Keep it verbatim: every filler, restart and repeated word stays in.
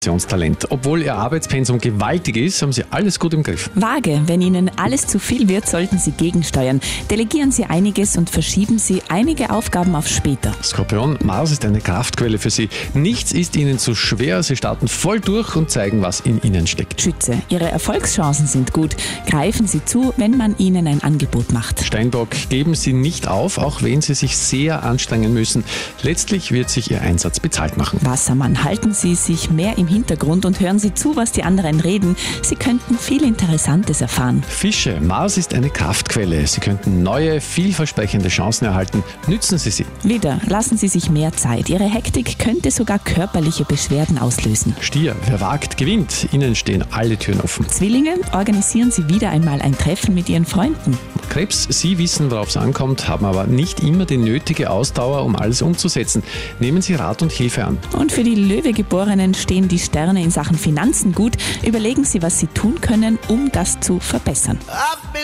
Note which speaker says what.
Speaker 1: Talent. Obwohl ihr Arbeitspensum gewaltig ist, haben sie alles gut im Griff.
Speaker 2: Waage, wenn Ihnen alles zu viel wird, sollten Sie gegensteuern. Delegieren Sie einiges und verschieben Sie einige Aufgaben auf später.
Speaker 1: Skorpion, Mars ist eine Kraftquelle für Sie. Nichts ist Ihnen zu schwer. Sie starten voll durch und zeigen, was in Ihnen steckt.
Speaker 2: Schütze, Ihre Erfolgschancen sind gut. Greifen Sie zu, wenn man Ihnen ein Angebot macht.
Speaker 1: Steinbock, geben Sie nicht auf, auch wenn Sie sich sehr anstrengen müssen. Letztlich wird sich Ihr Einsatz bezahlt machen.
Speaker 2: Wassermann, halten Sie sich mehr im Hintergrund und hören Sie zu, was die anderen reden. Sie könnten viel Interessantes erfahren.
Speaker 1: Fische, Mars ist eine Kraftquelle. Sie könnten neue, vielversprechende Chancen erhalten. Nützen Sie sie.
Speaker 2: Widder, lassen Sie sich mehr Zeit. Ihre Hektik könnte sogar körperliche Beschwerden auslösen.
Speaker 1: Stier, wer wagt, gewinnt. Ihnen stehen alle Türen offen.
Speaker 2: Zwillinge, organisieren Sie wieder einmal ein Treffen mit Ihren Freunden.
Speaker 1: Krebs, Sie wissen, worauf es ankommt, haben aber nicht immer die nötige Ausdauer, um alles umzusetzen. Nehmen Sie Rat und Hilfe an.
Speaker 2: Und für die Löwe-Geborenen stehen die Sterne in Sachen Finanzen gut. Überlegen Sie, was Sie tun können, um das zu verbessern.